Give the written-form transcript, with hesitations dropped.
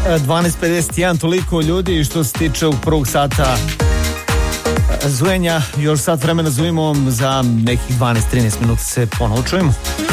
12:51, toliko ljudi što se tiče u prvog sata zujenja. Još sat vremena zujemo, za nekih 12-13 minuta se ponovo čujemo.